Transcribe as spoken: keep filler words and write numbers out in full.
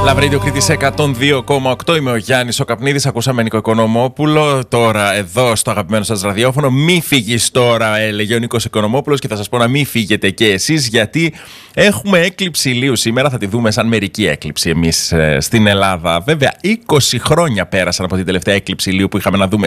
Λαβρίδιο Κρήτης εκατόν δύο κόμμα οκτώ. Είμαι ο Γιάννης ο Καπνίδης. Ακούσαμε Νίκο Οικονομόπουλο. Τώρα εδώ στο αγαπημένο σας ραδιόφωνο. Μη φύγεις τώρα, έλεγε ο Νίκος Οικονομόπουλος. Και θα σας πω να μην φύγετε και εσείς, γιατί έχουμε έκλειψη ηλίου σήμερα. Θα τη δούμε σαν μερική έκλειψη εμείς ε, στην Ελλάδα. Βέβαια, είκοσι χρόνια πέρασαν από την τελευταία έκλειψη ηλίου που είχαμε να δούμε